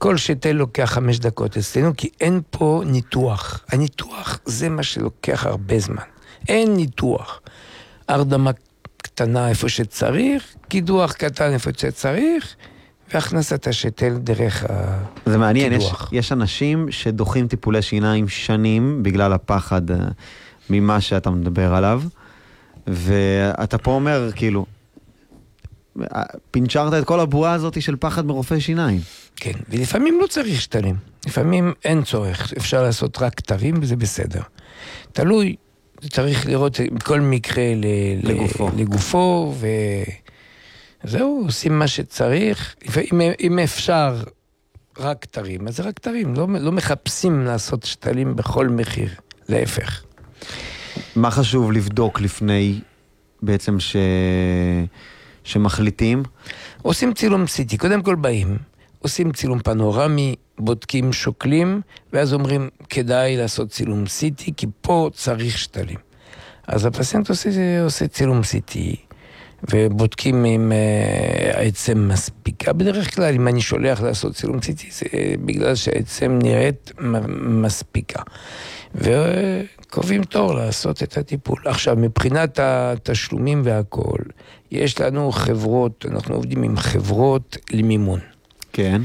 כל שתל לוקח 5 דקות אצלנו, כי אין פה ניתוח. הניתוח זה מה שלוקח הרבה זמן. אין ניתוח. הרדמה קטנה איפה שצריך, קידוח קטן איפה שצריך, והכנסת השתל דרך הקידוח. זה מעניין, יש אנשים שדוחים טיפולי שיניים שנים, בגלל הפחד ממה שאתה מדבר עליו, ואתה פה אומר, כאילו, פינצ'רת את כל הבועה הזאת של פחד מרופא שיניים. כן, ולפעמים לא צריך שתלים. לפעמים אין צורך. אפשר לעשות רק כתרים וזה בסדר. תלוי, צריך לראות כל מקרה לגופו וזהו, עושים מה שצריך. אם אפשר רק כתרים, אז זה רק כתרים. לא מחפשים לעשות שתלים בכל מחיר. להפך. מה חשוב לבדוק לפני בעצם שמחליטים? עושים צילום CT, קודם כל באים, עושים צילום פנורמי, בודקים, שוקלים, ואז אומרים, כדאי לעשות צילום CT, כי פה צריך שתלים. אז הפציינט עושה צילום CT, ובודקים אם העצם מספיקה. בדרך כלל, אם אני שולח לעשות צילום CT, זה בגלל שהעצם נראית מספיקה. וקובעים תור לעשות את הטיפול. עכשיו, מבחינת התשלומים והכל, יש לנו חברות, אנחנו עובדים עם חברות למימון. כן.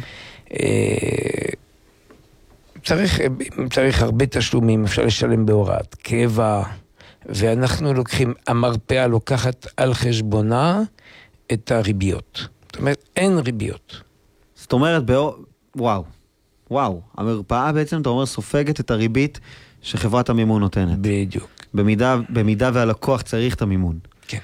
צריך הרבה תשלומים, אפשר לשלם בהוראת קבע, ואנחנו לוקחים, המרפאה לוקחת על חשבונה את הריביות. זאת אומרת, אין ריביות. זאת אומרת, וואו, המרפאה בעצם, אתה אומר, סופגת את הריבית שחברת המימון נותנת. בדיוק. במידה והלקוח צריך את המימון. כן.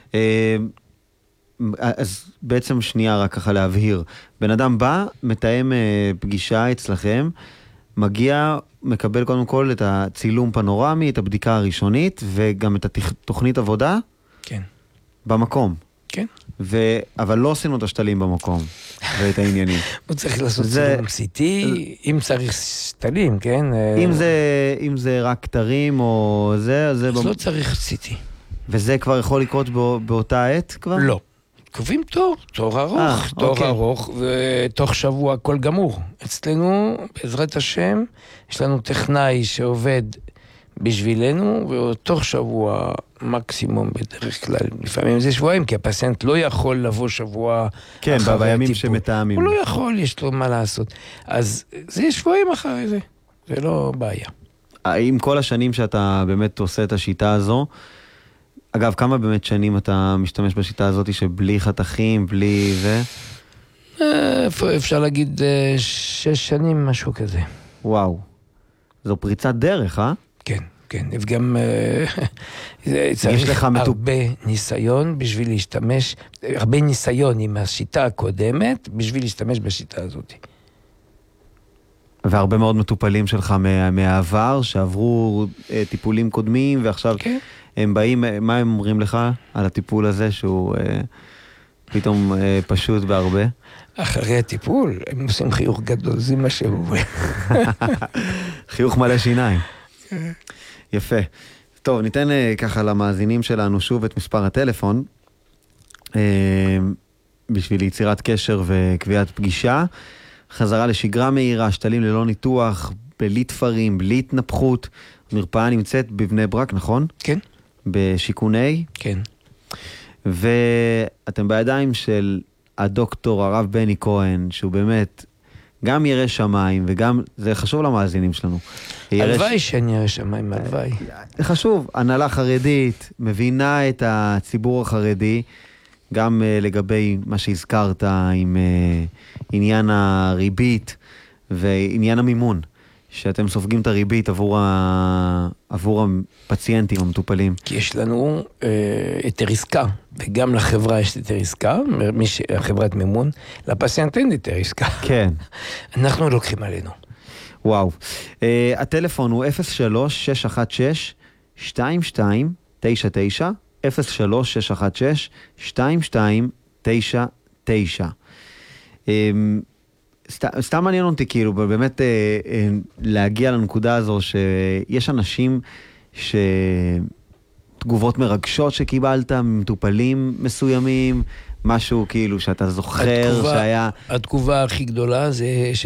אז בעצם שנייה רק ככה להבהיר. בן אדם בא, מתאם פגישה אצלכם, מגיע, מקבל קודם כל את הצילום פנורמי, את הבדיקה הראשונית, וגם את התוכנית עבודה? כן. במקום? כן. אבל לא עשינו את השתלים במקום, ואת העניינים. הוא צריך לעשות צילום CT, אם צריך שתלים, כן? אם זה רק כתרים או זה, אז לא צריך CT. וזה כבר יכול לקרות באותה עת כבר? לא. קובעים תור ארוך, ותוך שבוע הכל גמור. אצלנו, בעזרת השם, יש לנו טכנאי שעובד בשבילנו, ותוך שבוע מקסימום בדרך כלל, לפעמים זה שבועיים, כי הפציינט לא יכול לבוא שבוע כן, אחרי הטיפול. בימים שמתאמים. הוא לא יכול, יש לו מה לעשות. אז זה שבועיים אחרי זה, זה לא בעיה. עם כל השנים שאתה באמת עושה את השיטה הזו, אגב, כמה באמת שנים אתה משתמש בשיטה הזאת שבלי חתכים, בלי זה? אפשר להגיד 6 שנים, משהו כזה. וואו. זו פריצת דרך, אה? כן, כן. וגם צריך הרבה ניסיון בשביל להשתמש, הרבה ניסיון עם השיטה הקודמת, בשביל להשתמש בשיטה הזאת. והרבה מאוד מטופלים שלך מהעבר, שעברו טיפולים קודמים, ועכשיו... כן. הם באים, מה הם אומרים לך על הטיפול הזה, שהוא פתאום פשוט בהרבה? אחרי הטיפול, הם עושים חיוך גדול, זה מה שהוא. חיוך מלא שיניים. יפה. טוב, ניתן ככה למאזינים שלנו שוב את מספר הטלפון, בשביל יצירת קשר וקביעת פגישה. חזרה לשגרה מהירה, שתלים ללא ניתוח, בלי תפרים, בלי התנפחות. המרפאה נמצאת בבני ברק, נכון? כן. בשיכוני? כן. ואתם בידיים של הדוקטור הרב בני כהן, שהוא באמת גם ירא שמיים, וגם, זה חשוב למאזינים שלנו. הלוואי שאני ירא שמיים, הלוואי. זה חשוב, הנהלה חרדית, מבינה את הציבור החרדי, גם לגבי מה שהזכרת עם עניין הריבית ועניין המימון. שאתם סופגים את הריבית עבור הפציינטים המטופלים. כי יש לנו היתר עסקה, וגם לחברה יש היתר עסקה, חברת מימון, לפציינט אין היתר עסקה. כן. אנחנו לוקחים עלינו. וואו. הטלפון הוא 03-616-2299, 03-616-2299. סתם מעניין אותי, כאילו, באמת להגיע לנקודה הזו שיש אנשים תגובות מרגשות שקיבלת ממטופלים מסוימים, משהו כאילו שאתה זוכר שהיה... התגובה הכי גדולה זה